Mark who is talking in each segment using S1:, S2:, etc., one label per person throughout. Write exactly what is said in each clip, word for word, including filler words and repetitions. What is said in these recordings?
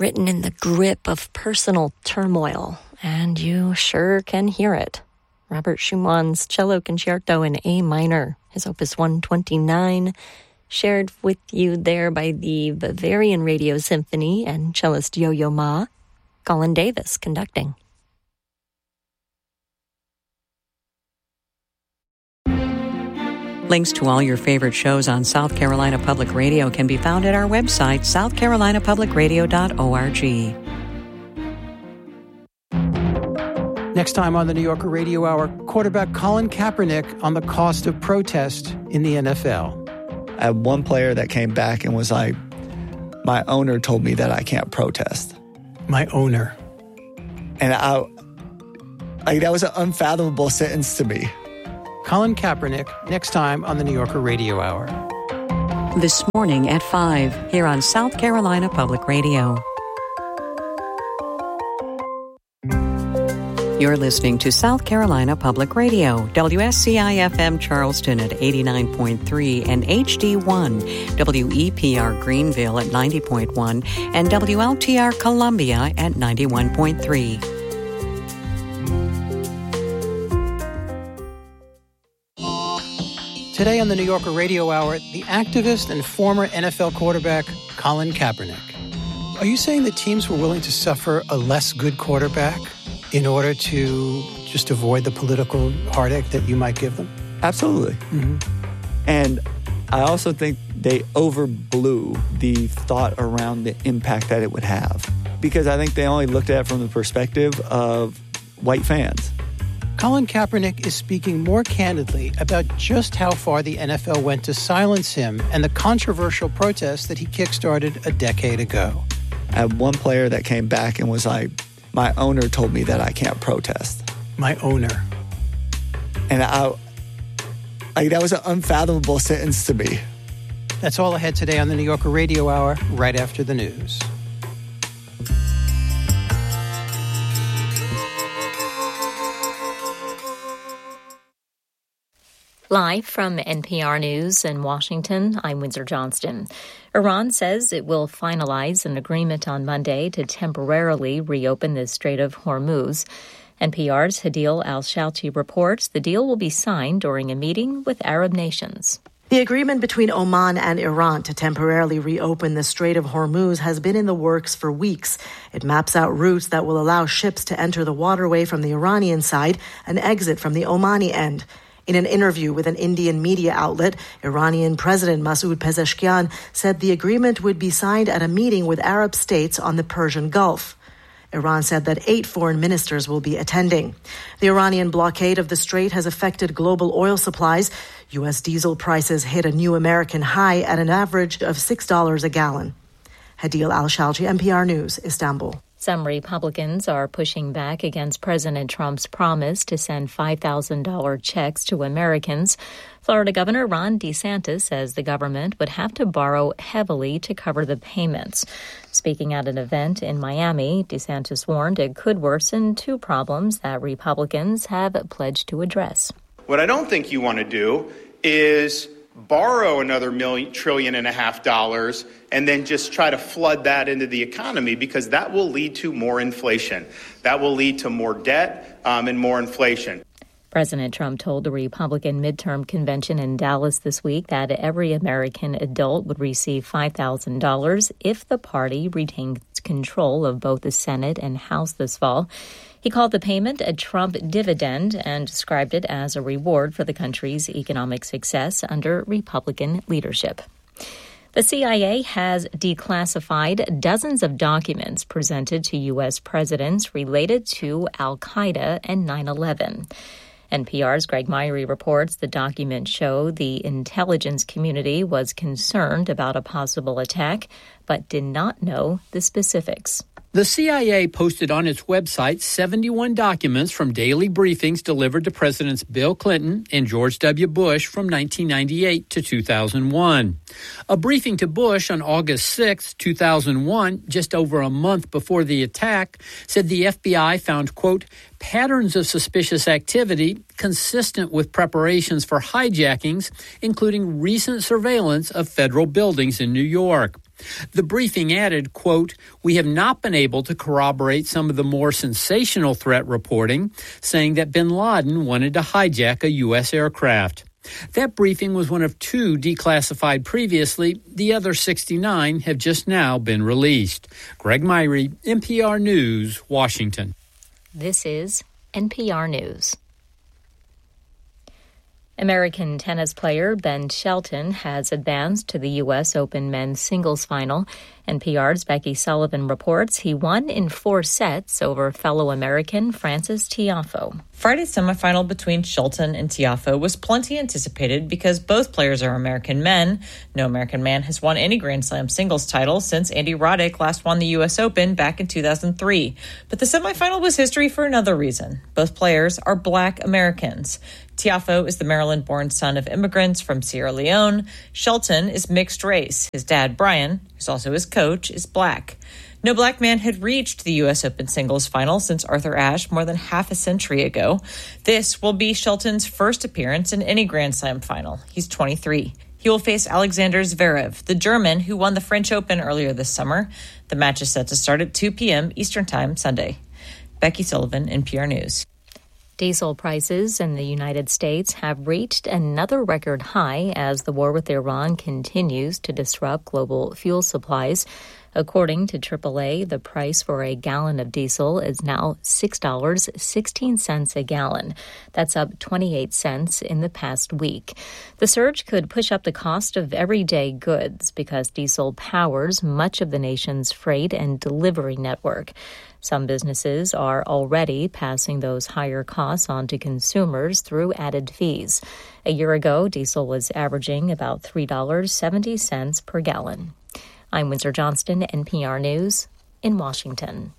S1: written in the grip of personal turmoil, and you sure can hear it. Robert Schumann's Cello Concerto in A minor, his Opus one twenty-nine, shared with you there by the Bavarian Radio Symphony and cellist Yo-Yo Ma, Colin Davis conducting.
S2: Links to all your favorite shows on South Carolina Public Radio can be found at our website, south carolina public radio dot org.
S3: Next time on the New Yorker Radio Hour, quarterback Colin Kaepernick on the cost of protest in the N F L.
S4: I had one player that came back and was like, my owner told me that I can't protest.
S3: My owner.
S4: And I, like, that was an unfathomable sentence to me.
S3: Colin Kaepernick, next time on the New Yorker Radio Hour.
S2: This morning at five, here on South Carolina Public Radio. You're listening to South Carolina Public Radio, W S C I F M Charleston at eighty-nine point three and H D one, W E P R Greenville at ninety point one, and W L T R Columbia at ninety-one point three.
S3: Today on the New Yorker Radio Hour, the activist and former N F L quarterback Colin Kaepernick. Are you saying that teams were willing to suffer a less good quarterback in order to just avoid the political heartache that you might give them?
S4: Absolutely.
S3: Mm-hmm.
S4: And I also think they overblew the thought around the impact that it would have, because I think they only looked at it from the perspective of white fans.
S3: Colin Kaepernick is speaking more candidly about just how far the N F L went to silence him and the controversial protests that he kickstarted a decade ago.
S4: I had one player that came back and was like, my owner told me that I can't protest.
S3: My owner.
S4: And I, like, that was an unfathomable sentence to me.
S3: That's all ahead today on the New Yorker Radio Hour, right after the news.
S1: Live from N P R News in Washington, I'm Windsor Johnston. Iran says it will finalize an agreement on Monday to temporarily reopen the Strait of Hormuz. N P R's Hadil Al-Shalti reports the deal will be signed during a meeting with Arab nations.
S5: The agreement between Oman and Iran to temporarily reopen the Strait of Hormuz has been in the works for weeks. It maps out routes that will allow ships to enter the waterway from the Iranian side and exit from the Omani end. In an interview with an Indian media outlet, Iranian President Masoud Pezeshkian said the agreement would be signed at a meeting with Arab states on the Persian Gulf. Iran said that eight foreign ministers will be attending. The Iranian blockade of the strait has affected global oil supplies. U S diesel prices hit a new American high at an average of six dollars a gallon. Hadil Al-Shalji, N P R News, Istanbul.
S1: Some Republicans are pushing back against President Trump's promise to send five thousand dollars checks to Americans. Florida Governor Ron DeSantis says the government would have to borrow heavily to cover the payments. Speaking at an event in Miami, DeSantis warned it could worsen two problems that Republicans have pledged to address.
S6: What I don't think you want to do is borrow another million, trillion and a half dollars and then just try to flood that into the economy, because that will lead to more inflation. That will lead to more debt um, and more inflation.
S1: President Trump told the Republican midterm convention in Dallas this week that every American adult would receive five thousand dollars if the party retains control of both the Senate and House this fall. He called the payment a Trump dividend and described it as a reward for the country's economic success under Republican leadership. The C I A has declassified dozens of documents presented to U S presidents related to al-Qaeda and nine eleven. N P R's Greg Myrie reports the documents show the intelligence community was concerned about a possible attack, but did not know the specifics.
S7: The C I A posted on its website seventy-one documents from daily briefings delivered to Presidents Bill Clinton and George W. Bush from nineteen ninety-eight to two thousand one. A briefing to Bush on August sixth, two thousand one, just over a month before the attack, said the F B I found, quote, patterns of suspicious activity consistent with preparations for hijackings, including recent surveillance of federal buildings in New York. The briefing added, quote, "We have not been able to corroborate some of the more sensational threat reporting, saying that bin Laden wanted to hijack a U S aircraft." That briefing was one of two declassified previously. The other sixty-nine have just now been released. Greg Myrie, N P R News, Washington.
S1: This is N P R News. American tennis player Ben Shelton has advanced to the U S Open men's singles final. N P R's Becky Sullivan reports he won in four sets over fellow American Frances Tiafoe.
S8: Friday's semifinal between Shelton and Tiafoe was plenty anticipated because both players are American men. No American man has won any Grand Slam singles title since Andy Roddick last won the U S Open back in two thousand three. But the semifinal was history for another reason. Both players are Black Americans. Tiafoe is the Maryland-born son of immigrants from Sierra Leone. Shelton is mixed race. His dad, Brian, who's also his coach, is Black. No Black man had reached the U S Open singles final since Arthur Ashe more than half a century ago. This will be Shelton's first appearance in any Grand Slam final. He's twenty-three. He will face Alexander Zverev, the German who won the French Open earlier this summer. The match is set to start at two p.m. Eastern Time Sunday. Becky Sullivan, N P R News.
S1: Diesel prices in the United States have reached another record high as the war with Iran continues to disrupt global fuel supplies. According to triple A, the price for a gallon of diesel is now six dollars and sixteen cents a gallon. That's up twenty-eight cents in the past week. The surge could push up the cost of everyday goods because diesel powers much of the nation's freight and delivery network. Some businesses are already passing those higher costs on to consumers through added fees. A year ago, diesel was averaging about three dollars and seventy cents per gallon. I'm Windsor Johnston, N P R News, in Washington.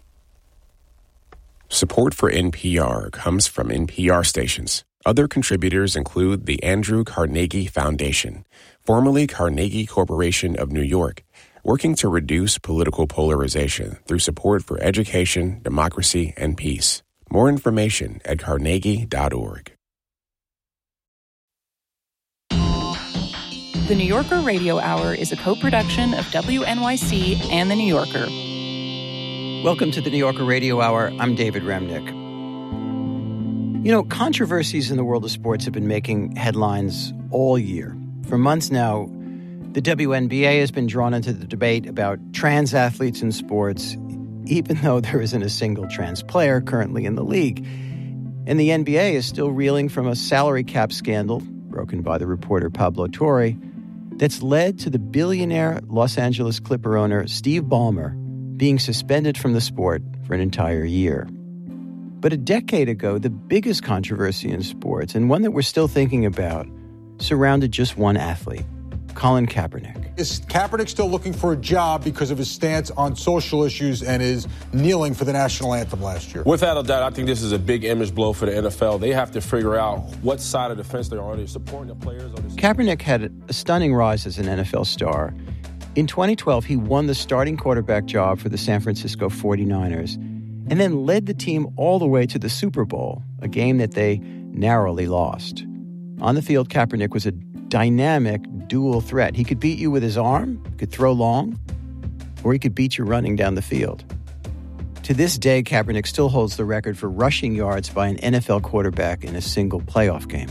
S9: Support for N P R comes from N P R stations. Other contributors include the Andrew Carnegie Foundation, formerly Carnegie Corporation of New York, working to reduce political polarization through support for education, democracy, and peace. More information at carnegie dot org.
S10: The New Yorker Radio Hour is a co-production of W N Y C and The New Yorker.
S3: Welcome to the New Yorker Radio Hour. I'm David Remnick. You know, controversies in the world of sports have been making headlines all year. For months now, the W N B A has been drawn into the debate about trans athletes in sports, even though there isn't a single trans player currently in the league. And the N B A is still reeling from a salary cap scandal, broken by the reporter Pablo Torre, that's led to the billionaire Los Angeles Clipper owner Steve Ballmer being suspended from the sport for an entire year. But a decade ago, the biggest controversy in sports, and one that we're still thinking about, surrounded just one athlete, Colin Kaepernick.
S11: Is Kaepernick still looking for a job because of his stance on social issues and his kneeling for the national anthem last year?
S12: Without a doubt, I think this is a big image blow for the N F L. They have to figure out what side of the fence they're on. They're supporting the players. Or
S3: Kaepernick had a stunning rise as an N F L star. In twenty twelve, he won the starting quarterback job for the San Francisco forty-niners and then led the team all the way to the Super Bowl, a game that they narrowly lost. On the field, Kaepernick was a dynamic dual threat. He could beat you with his arm, could throw long, or he could beat you running down the field. To this day, Kaepernick still holds the record for rushing yards by an N F L quarterback in a single playoff game.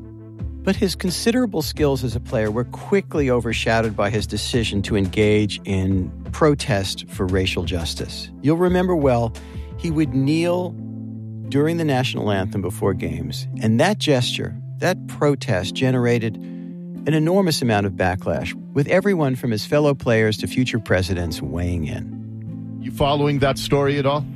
S3: But his considerable skills as a player were quickly overshadowed by his decision to engage in protest for racial justice. You'll remember well, he would kneel during the national anthem before games, and that gesture, that protest, generated an enormous amount of backlash, with everyone from his fellow players to future presidents weighing in.
S13: You following that story at all?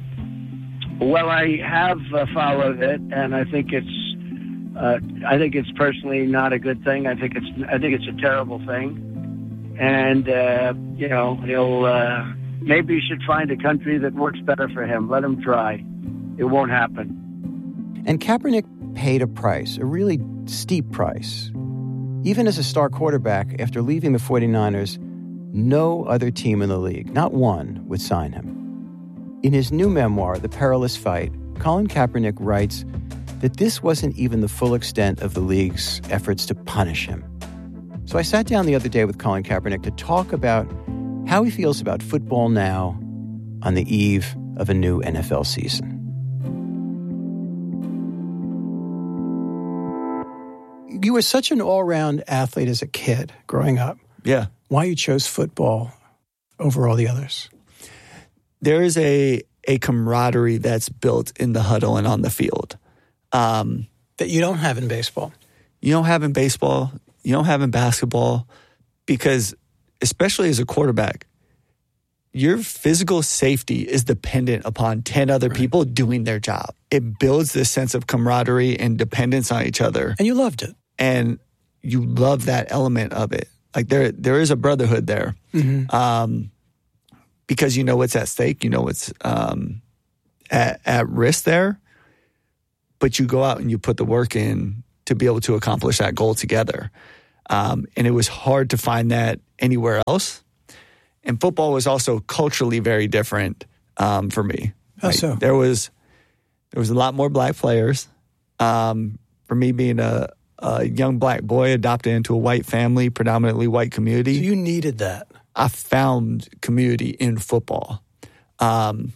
S14: Well, I have uh, followed it, and I think it's uh, I think it's personally not a good thing. I think it's I think it's a terrible thing, and uh, you know he'll uh, maybe he should find a country that works better for him. Let him try. It won't happen.
S3: And Kaepernick paid a price, a really steep price. Even as a star quarterback, after leaving the forty-niners, no other team in the league, not one, would sign him. In his new memoir, The Perilous Fight, Colin Kaepernick writes that this wasn't even the full extent of the league's efforts to punish him. So I sat down the other day with Colin Kaepernick to talk about how he feels about football now on the eve of a new N F L season. You were such an all-round athlete as a kid growing up.
S4: Yeah.
S3: Why you chose football over all the others?
S4: There is a a camaraderie that's built in the huddle and on the field. Um,
S3: that you don't have in baseball.
S4: You don't have in baseball. You don't have in basketball because, especially as a quarterback, your physical safety is dependent upon ten other right. people doing their job. It builds this sense of camaraderie and dependence on each other.
S3: And you loved it.
S4: And you love that element of it. Like there, there is a brotherhood there. Mm-hmm. Um, because you know what's at stake, you know what's um, at, at risk there, but you go out and you put the work in to be able to accomplish that goal together. Um, and it was hard to find that anywhere else. And football was also culturally very different um, for me.
S3: How
S4: like,
S3: so?
S4: There was there was a lot more black players. Um, for me being a, a young black boy adopted into a white family, predominantly white community.
S3: So you needed that.
S4: I found community in football. Um,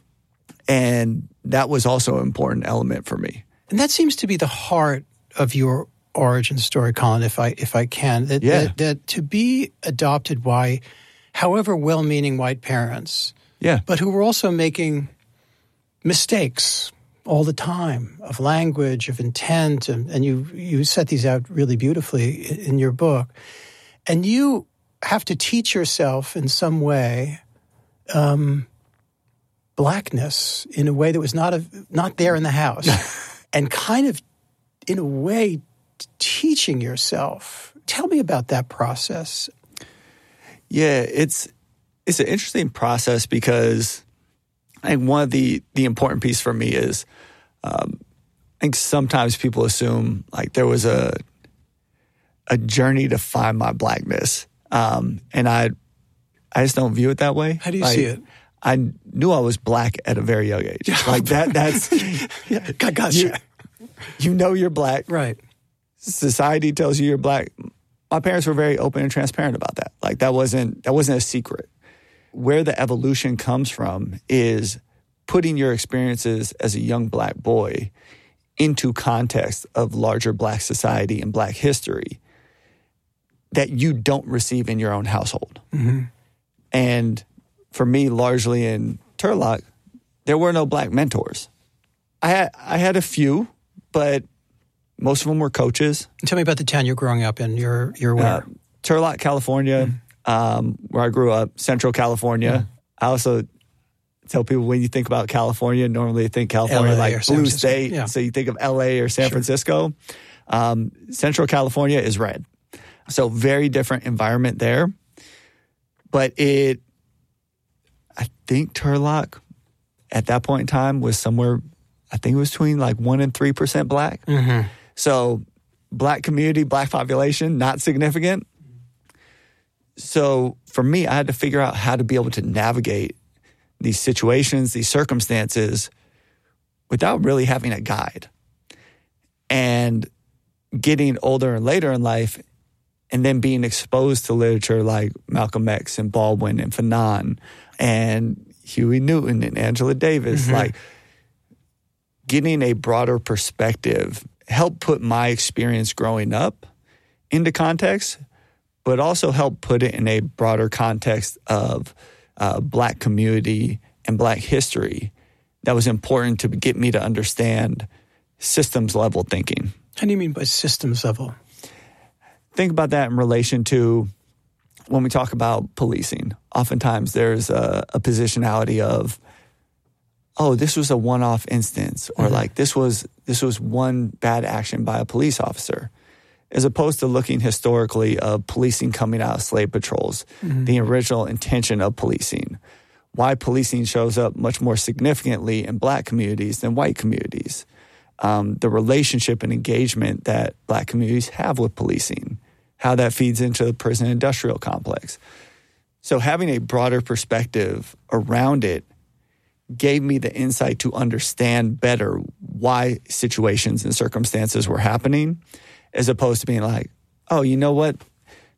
S4: and that was also an important element for me.
S3: And that seems to be the heart of your origin story, Colin, if I if I can. That,
S4: yeah.
S3: that, that to be adopted by however well-meaning white parents,
S4: yeah.
S3: but who were also making mistakes all the time of language, of intent, and, and you, you set these out really beautifully in your book. And you have to teach yourself in some way um, blackness in a way that was not a, not there in the house. And kind of, in a way, teaching yourself. Tell me about that process.
S4: Yeah, it's it's an interesting process because I think one of the, the important piece for me is um, I think sometimes people assume like there was a a journey to find my blackness. Um, and I I just don't view it that way.
S3: How do you
S4: like,
S3: see it?
S4: I knew I was black at a very young age. Like that that's
S3: yeah, gotcha.
S4: You, you know you're black.
S3: Right.
S4: Society tells you you're black. My parents were very open and transparent about that. Like that wasn't that wasn't a secret. Where the evolution comes from is putting your experiences as a young black boy into context of larger black society and black history that you don't receive in your own household.
S3: Mm-hmm.
S4: And for me, largely in Turlock, there were no black mentors. I had I had a few, but most of them were coaches.
S3: Tell me about the town you're growing up in. You're you're where? Uh,
S4: Turlock, California, mm. um, where I grew up, Central California. Mm. I also tell people when you think about California, normally you think California
S3: L A
S4: like blue state.
S3: Yeah.
S4: So you think of L A or San sure. Francisco. Um, Central California is red. So very different environment there. But it, I think Turlock at that point in time was somewhere, I think it was between like one and three percent black.
S3: Mm-hmm.
S4: So black community, black population, not significant. So for me, I had to figure out how to be able to navigate these situations, these circumstances without really having a guide. And getting older and later in life and then being exposed to literature like Malcolm X and Baldwin and Fanon and Huey Newton and Angela Davis, mm-hmm. like getting a broader perspective helped put my experience growing up into context, but also helped put it in a broader context of uh, black community and black history that was important to get me to understand systems level thinking.
S3: How do you mean by systems level?
S4: Think about that in relation to when we talk about policing. Oftentimes there's a, a positionality of, oh, this was a one-off instance, or mm-hmm. like this was this was one bad action by a police officer, as opposed to looking historically of policing coming out of slave patrols, mm-hmm. the original intention of policing, why policing shows up much more significantly in black communities than white communities, um, the relationship and engagement that black communities have with policing, how that feeds into the prison industrial complex. So having a broader perspective around it gave me the insight to understand better why situations and circumstances were happening, as opposed to being like, oh, you know what?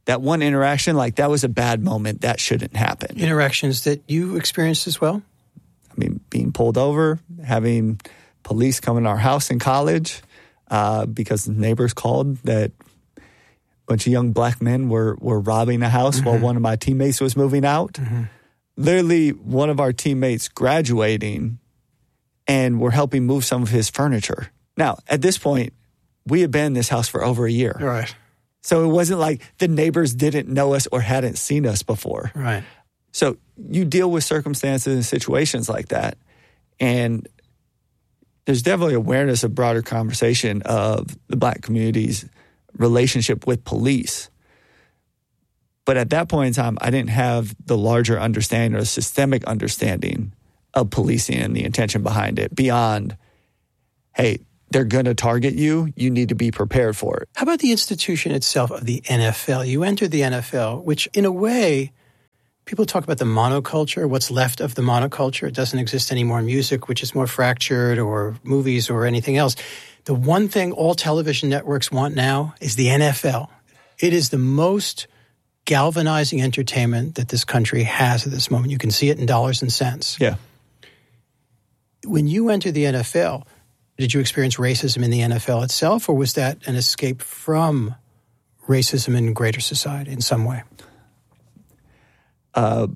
S4: that one interaction, like that was a bad moment. That shouldn't happen.
S3: Interactions that you experienced as well?
S4: I mean, being pulled over, having police come in our house in college uh, because neighbors called that a bunch of young black men were, were robbing a house mm-hmm. while one of my teammates was moving out. Mm-hmm. Literally, one of our teammates graduating, and we're helping move some of his furniture. Now, at this point, we had been in this house for over a year.
S3: Right.
S4: So it wasn't like the neighbors didn't know us or hadn't seen us before.
S3: Right.
S4: So you deal with circumstances and situations like that. And there's definitely awareness of broader conversation of the black community's relationship with police. But at that point in time, I didn't have the larger understanding or systemic understanding of policing and the intention behind it beyond, hey, they're going to target you. You need to be prepared for it.
S3: How about the institution itself of the N F L? You entered the N F L, which in a way, people talk about the monoculture, what's left of the monoculture. It doesn't exist anymore in music, which is more fractured, or movies or anything else. The one thing all television networks want now is the N F L. It is the most galvanizing entertainment that this country has at this moment. You can see it in dollars and cents.
S4: Yeah.
S3: When you entered the N F L, did you experience racism in the N F L itself, or was that an escape from racism in greater society in some way?
S4: Uh,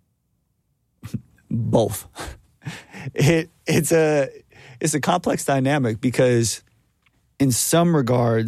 S4: both. It it's a it's a complex dynamic because in some regards,